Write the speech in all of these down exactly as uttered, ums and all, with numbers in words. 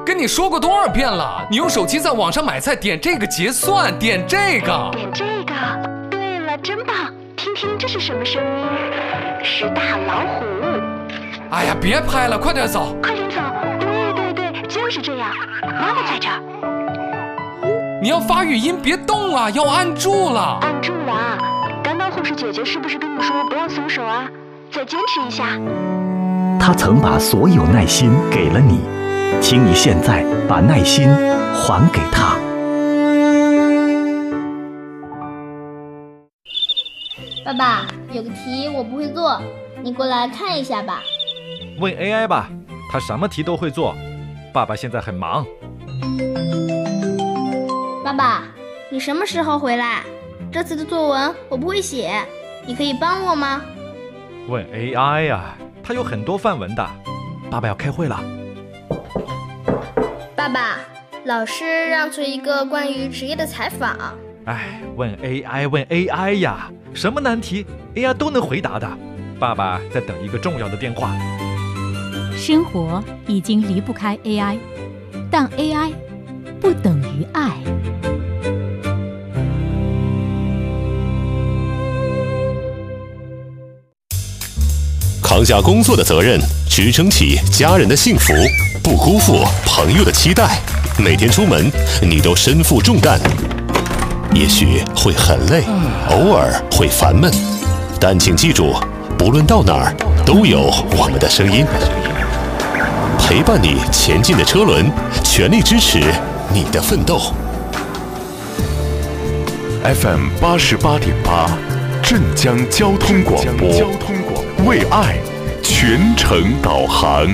跟你说过多少遍了，你用手机在网上买菜，点这个结算，点这个， 点这个。对了，真棒！听听这是什么声音？是大老虎。 哎呀，别拍了，快点走！ 快点走！对对对，就是这样。妈妈在这儿。 你要发语音，别动啊，要按住了。 按住了啊！刚刚护士姐姐是不是跟你说不要松手啊？再坚持一下。 她曾把所有耐心给了你，请你现在把耐心还给她。 爸爸，有个题我不会做，你过来看一下吧。 问 A I 吧，他什么题都会做。爸爸现在很忙。 爸爸，你什么时候回来？这次的作文我不会写，你可以帮我吗？ 问 A I 呀，他有很多范文的。爸爸要开会了。 爸爸，老师让做一个关于职业的采访。 哎，问 A I 问 A I 呀，什么难题 A I 都能回答的。爸爸在等一个重要的电话。 生活已经离不开 A I， 但 A I 不等于爱。 扛下工作的责任，支撑起家人的幸福，不辜负朋友的期待。每天出门，你都身负重担，也许会很累，偶尔会烦闷，但请记住，不论到哪儿，都有我们的声音陪伴你前进的车轮，全力支持你的奋斗。 F M 八十八点八，镇江交通广播，为爱全程导航。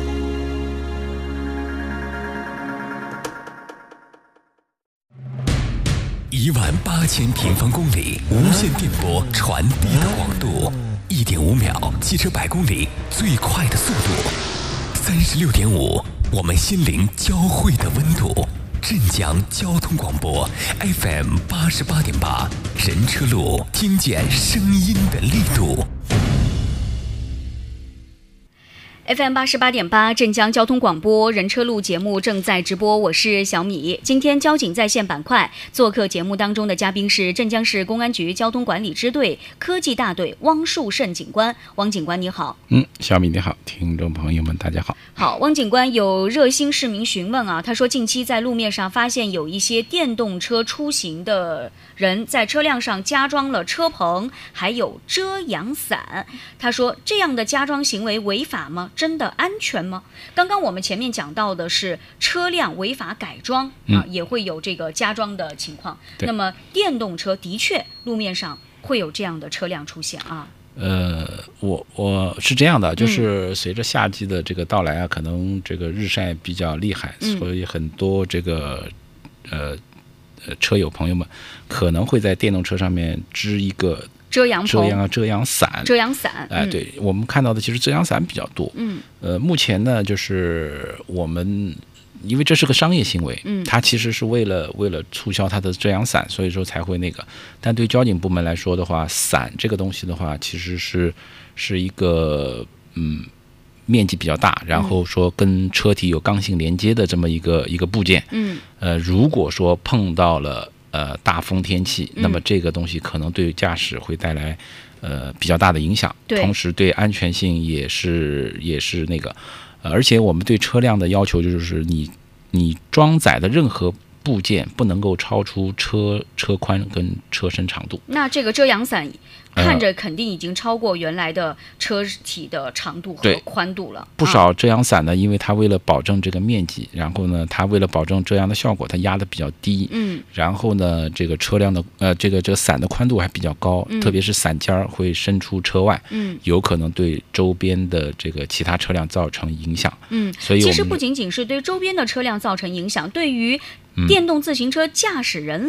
一万八千平方公里无线电波传递的广度，一点五秒汽车百公里最快的速度，三十六点五，我们心灵交汇的温度。镇江交通广播 F M 八十八点八，人车路，听见声音的力度。 F M 八十八点八，镇江交通广播人车路节目正在直播，我是小米。今天交警在线板块做客节目当中的嘉宾是镇江市公安局交通管理支队科技大队汪树胜警官。汪警官你好。 嗯，小米你好，听众朋友们大家好。 好，汪警官，有热心市民询问啊，他说近期在路面上发现有一些电动车出行的人在车辆上加装了车棚，还有遮阳伞。他说这样的加装行为违法吗？真的安全吗？刚刚我们前面讲到的是车辆违法改装、嗯、啊，也会有这个加装的情况。那么电动车的确路面上会有这样的车辆出现啊。 呃，我我是这样的，就是随着夏季的这个到来啊，嗯、可能这个日晒比较厉害，嗯、所以很多这个呃呃车友朋友们可能会在电动车上面支一个。 遮阳遮阳遮阳伞， 遮阳伞， 哎、呃，对、嗯、我们看到的其实遮阳伞比较多。 嗯， 呃，目前呢，就是我们因为这是个商业行为，嗯，它其实是为了为了促销它的遮阳伞，所以说才会那个。但对交警部门来说的话，伞这个东西的话，其实是是一个嗯面积比较大，然后说跟车体有刚性连接的这么一个一个部件。 嗯， 呃，如果说碰到了。呃，大风天气，那么这个东西可能对驾驶会带来呃比较大的影响，同时对安全性也是也是那个、呃，而且我们对车辆的要求就是你你装载的任何部件不能够超出车车宽跟车身长度。 那这个遮阳伞看着肯定已经超过原来的车体的长度和宽度了。 不少遮阳伞呢，因为它为了保证这个面积，然后呢，它为了保证遮阳的效果，它压得比较低。 嗯。 然后呢，这个车辆的呃，这个这个伞的宽度还比较高，嗯、特别是伞尖会伸出车外， 嗯， 有可能对周边的这个其他车辆造成影响。 嗯， 所以其实不仅仅是对周边的车辆造成影响，对于电动自行车驾驶人